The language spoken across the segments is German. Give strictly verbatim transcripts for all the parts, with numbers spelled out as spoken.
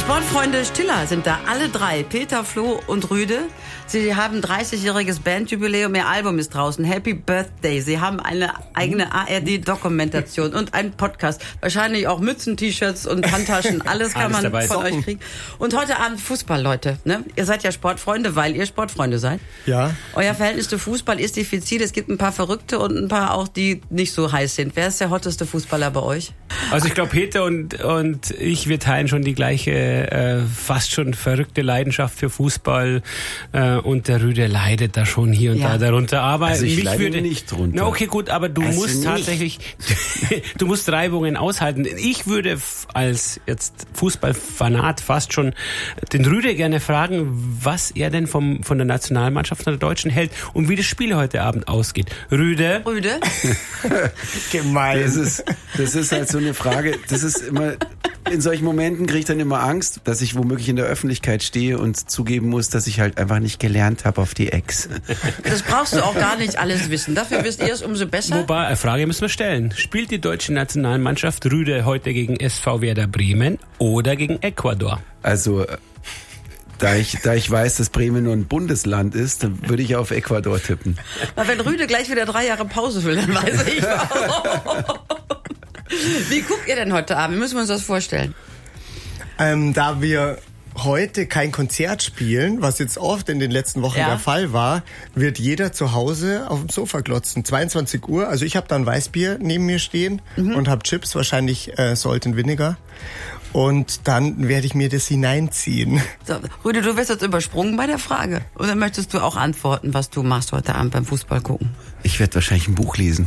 Sportfreunde Stiller sind da, alle drei, Peter, Flo und Rüde. Sie haben dreißigjähriges Bandjubiläum, ihr Album ist draußen, Happy Birthday. Sie haben eine eigene A R D-Dokumentation und einen Podcast. Wahrscheinlich auch Mützen, T-Shirts und Handtaschen, alles kann alles man von euch kriegen. Und heute Abend Fußball, Leute. Ne? Ihr seid ja Sportfreunde, weil ihr Sportfreunde seid. Ja. Euer Verhältnis zu Fußball ist diffizil. Es gibt ein paar Verrückte und ein paar auch, die nicht so heiß sind. Wer ist der hotteste Fußballer bei euch? Also ich glaube, Peter und, und ich, wir teilen schon die gleiche, äh, fast schon verrückte Leidenschaft für Fußball. Äh, und der Rüde leidet da schon hier und ja. da darunter. Aber also ich mich leide würde nicht drunter. Na okay, gut, aber du also musst nicht. tatsächlich, du musst Reibungen aushalten. Ich würde als jetzt Fußballfanat fast schon den Rüde gerne fragen, was er denn vom, von der Nationalmannschaft der Deutschen hält und wie das Spiel heute Abend ausgeht. Rüde? Rüde? Gemein. Das ist, das ist halt so eine Frage, das ist immer, in solchen Momenten kriege ich dann immer Angst, dass ich womöglich in der Öffentlichkeit stehe und zugeben muss, dass ich halt einfach nicht gelernt habe auf die Ex. Das brauchst du auch gar nicht alles wissen. Dafür wisst ihr es umso besser. Wobei, eine Frage müssen wir stellen. Spielt die deutsche Nationalmannschaft Rüde heute gegen S V Werder Bremen oder gegen Ecuador? Also, da ich, da ich weiß, dass Bremen nur ein Bundesland ist, dann würde ich auf Ecuador tippen. Na, wenn Rüde gleich wieder drei Jahre Pause will, dann weiß ich warum. Wie guckt ihr denn heute Abend? Wie müssen wir uns das vorstellen? Ähm, da wir heute kein Konzert spielen, was jetzt oft in den letzten Wochen ja. der Fall war, wird jeder zu Hause auf dem Sofa glotzen. zweiundzwanzig Uhr, also ich habe da ein Weißbier neben mir stehen mhm. und habe Chips, wahrscheinlich äh, Salt and Vinegar. Und dann werde ich mir das hineinziehen. So, Rüde, du wirst jetzt übersprungen bei der Frage. Oder möchtest du auch antworten, was du machst heute Abend beim Fußball gucken? Ich werde wahrscheinlich ein Buch lesen.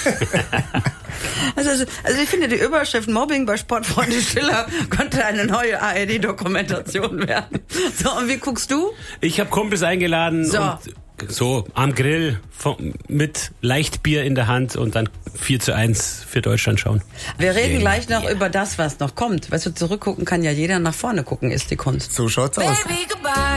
Also, also, also ich finde, die Überschrift Mobbing bei Sportfreunde Stiller könnte eine neue A R D-Dokumentation werden. So, und wie guckst du? Ich habe Kumpels eingeladen so. und so am Grill von, mit Leichtbier in der Hand und dann vier zu eins für Deutschland schauen. Wir reden yeah. gleich noch yeah. über das, was noch kommt. Weißt du, zurückgucken kann ja jeder, nach vorne gucken ist die Kunst. So schaut's aus. Baby, goodbye.